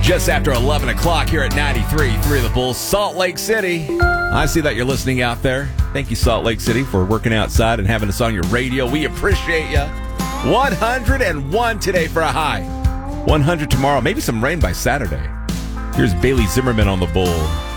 Just after 11 o'clock here at 93.3 The Bull, Salt Lake City. I see that you're listening out there. Thank you, Salt Lake City, for working outside and having us on your radio. We appreciate you. 101 today for a high. 100 tomorrow. Maybe some rain by Saturday. Here's Bailey Zimmerman on The Bull.